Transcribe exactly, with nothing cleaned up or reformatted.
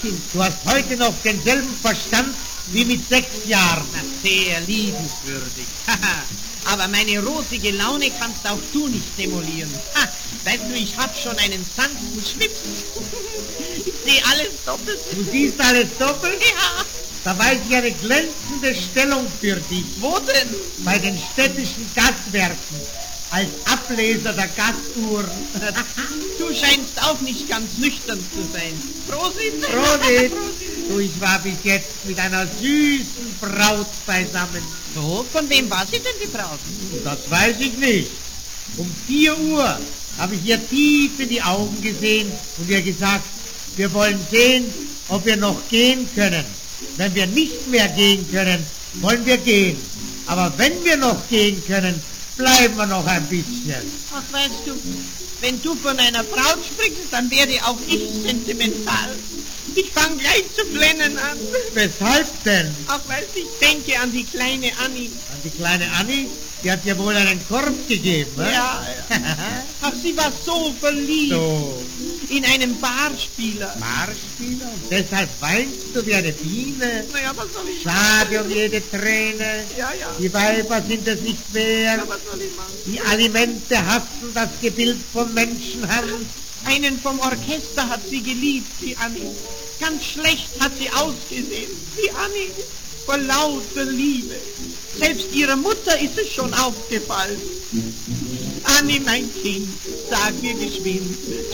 Kind. Du hast heute noch denselben Verstand wie mit sechs Jahren. Na, sehr liebenswürdig. Aber meine rosige Laune kannst auch du nicht demolieren. Ha, weißt du, ich hab schon einen sanften Schwips. Ich sehe alles doppelt. Du siehst alles doppelt? Ja. Da weiß ich eine glänzende Stellung für dich. Wo denn? Bei den städtischen Gaswerken. Als Ableser der Gasuhr. Du scheinst auch nicht ganz nüchtern zu sein. Prosit! Prosit! Du, ich war bis jetzt mit einer süßen Braut beisammen. So, von wem war sie denn die Braut? Das weiß ich nicht. Um vier Uhr habe ich ihr tief in die Augen gesehen und ihr gesagt, wir wollen sehen, ob wir noch gehen können. Wenn wir nicht mehr gehen können, wollen wir gehen. Aber wenn wir noch gehen können, bleiben wir noch ein bisschen. Ach, weißt du, wenn du von einer Braut sprichst, dann werde auch ich sentimental. Ich fange gleich zu flennen an. Weshalb denn? Ach, weißt du, ich denke an die kleine Annie. An die kleine Annie? Die hat dir wohl einen Korb gegeben, ne? Ja, ja. Ach, sie war so verliebt. So. In einen Barspieler. Barspieler? Und deshalb weinst du wie eine Biene? Naja, was soll ich Schade um jede Träne. Ja, ja. Die Weiber sind es nicht wert. Ja, was soll ich machen? Die Alimente hassen das Gebild von Menschenhand. Einen vom Orchester hat sie geliebt, die Annie. Ganz schlecht hat sie ausgesehen, die Annie, vor lauter Liebe. Selbst ihrer Mutter ist es schon aufgefallen. Annie, mein Kind, sag mir geschwind,